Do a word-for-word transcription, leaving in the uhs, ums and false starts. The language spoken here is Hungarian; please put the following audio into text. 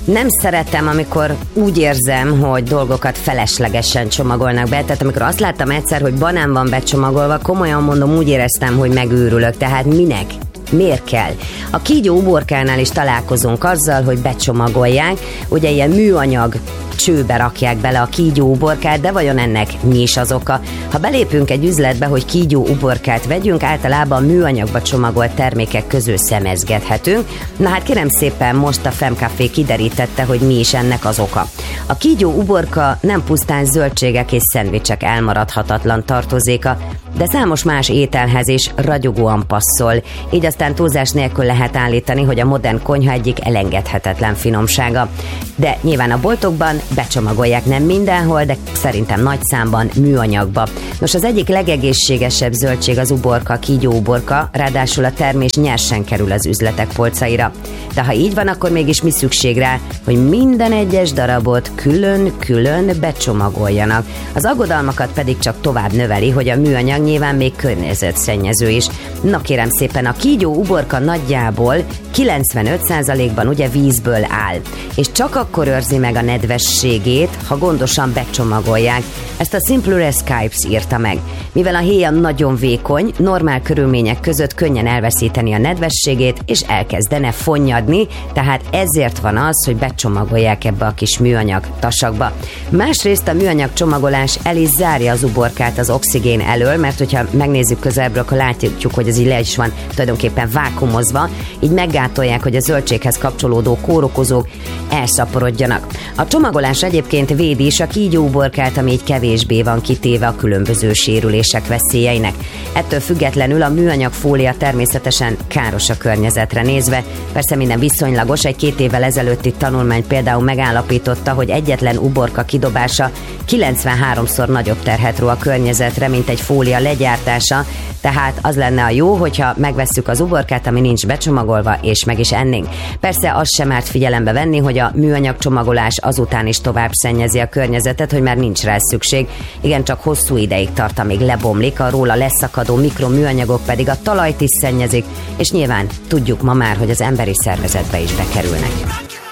Nem szeretem, amikor úgy érzem, hogy dolgokat feleslegesen csomagolnak be. Tehát amikor azt láttam egyszer, hogy banán van becsomagolva, komolyan mondom, úgy éreztem, hogy megőrülök. Tehát minek? Miért kell? A kígyó uborkánál is találkozunk azzal, hogy becsomagolják, ugye ilyen műanyag csőbe rakják bele a kígyó uborkát, de vajon ennek mi is az oka? Ha belépünk egy üzletbe, hogy kígyó uborkát vegyünk, általában műanyagba csomagolt termékek közül szemezgethetünk. Na hát kérem szépen, most a Femcafé kiderítette, hogy mi is ennek az oka. A kígyó uborka nem pusztán zöldségek és szendvicsek elmaradhatatlan tartozéka, de számos más ételhez is ragyogóan passzol, így aztán túlzás nélkül lehet állítani, hogy a modern konyha egyik elengedhetetlen finomsága. De nyilván a boltokban becsomagolják, nem mindenhol, de szerintem nagy számban műanyagba. Nos, az egyik legegészségesebb zöldség az uborka, a kígyó uborka, ráadásul a termés nyersen kerül az üzletek polcaira. De ha így van, akkor mégis mi szükség rá, hogy minden egyes darabot külön-külön becsomagoljanak. Az aggodalmakat pedig csak tovább növeli, hogy a műanyag nyilván még környezetszennyező is. Na kérem szépen, a kígyó uborka nagyjából kilencvenöt százalékban ugye vízből áll, és csak akkor őrzi meg a nedvességét, ha gondosan becsomagolják. Ezt a Simple Rescapes írta meg. Mivel a héja nagyon vékony, normál körülmények között könnyen elveszíteni a nedvességét, és elkezdene fonnyadni, tehát ezért van az, hogy becsomagolják ebbe a kis műanyag tasakba. Másrészt a műanyag csomagolás el is zárja az uborkát az oxigén elől, mert hogyha megnézzük közelebbről, akkor látjuk, hogy ez így le is van tulajdonképpen vákumozva, így meggátolják, hogy a zöldséghez kapcsolódó kórokozók elszaporodjanak. A csomagolás egyébként védi is a kígyó uborkát, ami így kevésbé van kitéve a különböző sérülések veszélyeinek. Ettől függetlenül a műanyag fólia természetesen káros a környezetre nézve. Persze minden viszonylagos, egy két évvel ezelőtti tanulmány például megállapította, hogy egyetlen uborka kidobása kilencvenháromszor nagyobb terhet ró a környezetre, mint egy fólia legyártása, tehát az lenne a jó, hogyha megvesszük az uborkát, ami nincs becsomagolva, és meg is ennénk. Persze azt sem árt figyelembe venni, hogy a műanyag csomagolás azután is tovább szennyezi a környezetet, hogy már nincs rá szükség. Igen, csak hosszú ideig tart, amíg lebomlik, a róla leszakadó mikroműanyagok pedig a talajt is szennyezik, és nyilván tudjuk ma már, hogy az emberi szervezetbe is bekerülnek.